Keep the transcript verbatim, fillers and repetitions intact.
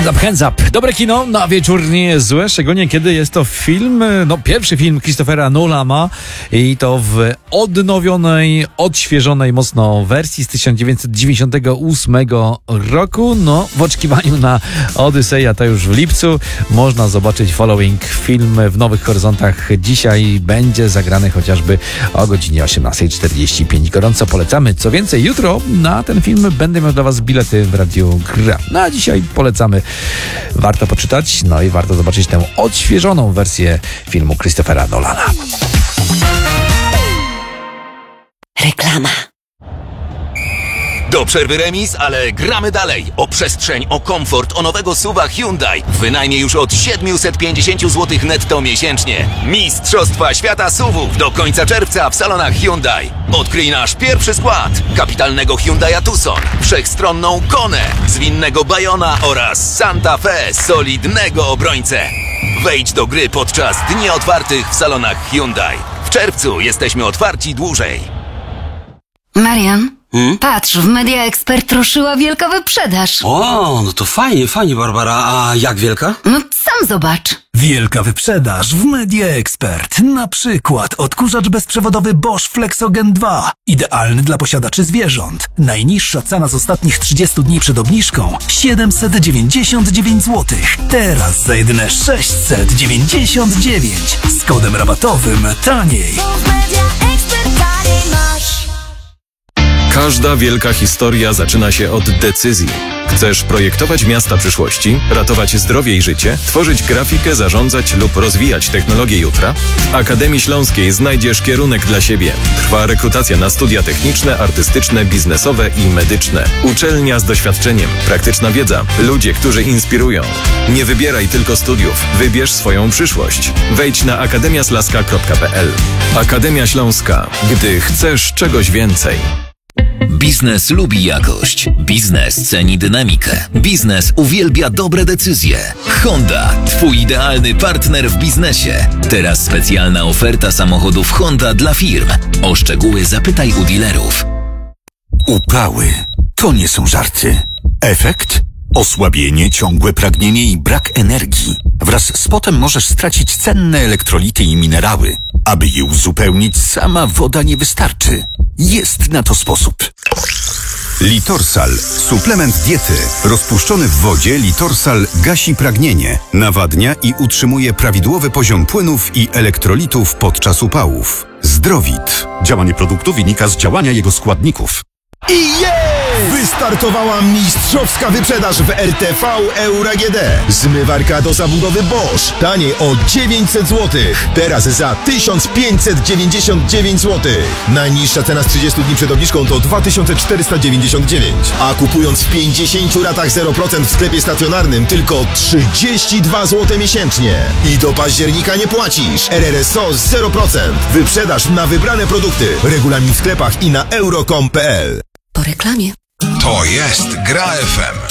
Hands up, hands up. Dobre kino na wieczór nie jest złe, szczególnie kiedy jest to film, no pierwszy film Christophera Nolana i to w odnowionej, odświeżonej mocno wersji z tysiąc dziewięćset dziewięćdziesiątego ósmego roku. No, w oczekiwaniu na Odyseja to już w lipcu można zobaczyć Following, film w Nowych Horyzontach. Dzisiaj będzie zagrany chociażby o godzinie osiemnasta czterdzieści pięć. Gorąco polecamy. Co więcej, jutro na ten film będę miał dla Was bilety w Radiu Gra. No a dzisiaj polecamy. Warto poczytać, no i warto zobaczyć tę odświeżoną wersję filmu Christophera Nolana. Reklama. Do przerwy remis, ale gramy dalej. O przestrzeń, o komfort, o nowego suwa Hyundai. Wynajmie już od siedemset pięćdziesiąt złotych netto miesięcznie. Mistrzostwa Świata suwów do końca czerwca w salonach Hyundai. Odkryj nasz pierwszy skład. Kapitalnego Hyundai'a Tucson, wszechstronną Konę, zwinnego Bayona oraz Santa Fe, solidnego obrońcę. Wejdź do gry podczas dni otwartych w salonach Hyundai. W czerwcu jesteśmy otwarci dłużej. Marian? Hmm? Patrz, w Media Expert ruszyła wielka wyprzedaż. O, no to fajnie, fajnie, Barbara. A jak wielka? No sam zobacz. Wielka wyprzedaż w Media Expert. Na przykład odkurzacz bezprzewodowy Bosch Flexogen dwa. Idealny dla posiadaczy zwierząt. Najniższa cena z ostatnich trzydziestu dni przed obniżką siedemset dziewięćdziesiąt dziewięć złotych. Teraz za jedyne sześćset dziewięćdziesiąt dziewięć. Z kodem rabatowym taniej. Każda wielka historia zaczyna się od decyzji. Chcesz projektować miasta przyszłości, ratować zdrowie i życie, tworzyć grafikę, zarządzać lub rozwijać technologię jutra? W Akademii Śląskiej znajdziesz kierunek dla siebie. Trwa rekrutacja na studia techniczne, artystyczne, biznesowe i medyczne. Uczelnia z doświadczeniem, praktyczna wiedza, ludzie, którzy inspirują. Nie wybieraj tylko studiów, wybierz swoją przyszłość. Wejdź na akademia slaska kropka pe el. Akademia Śląska. Gdy chcesz czegoś więcej. Biznes lubi jakość. Biznes ceni dynamikę. Biznes uwielbia dobre decyzje. Honda, twój idealny partner w biznesie. Teraz specjalna oferta samochodów Honda dla firm. O szczegóły zapytaj u dealerów. Upały to nie są żarty. Efekt? Osłabienie, ciągłe pragnienie i brak energii. Wraz z potem możesz stracić cenne elektrolity i minerały. Aby je uzupełnić, sama woda nie wystarczy. Jest na to sposób. Litorsal. Suplement diety. Rozpuszczony w wodzie Litorsal gasi pragnienie, nawadnia i utrzymuje prawidłowy poziom płynów i elektrolitów podczas upałów. Zdrowit. Działanie produktu wynika z działania jego składników. I jest! Wystartowała mistrzowska wyprzedaż w R T V Euro A G D. Zmywarka do zabudowy Bosch. Taniej o dziewięćset złotych. Teraz za tysiąc pięćset dziewięćdziesiąt dziewięć złotych. Najniższa cena z trzydziestu dni przed obniżką to dwa tysiące czterysta dziewięćdziesiąt dziewięć. A kupując w pięćdziesięciu ratach zero procent w sklepie stacjonarnym tylko trzydzieści dwa złote miesięcznie. I do października nie płacisz. R R S O zero procent. Wyprzedaż na wybrane produkty. Regulamin w sklepach i na euro kropka com kropka pe el. Po reklamie. To jest Gra F M.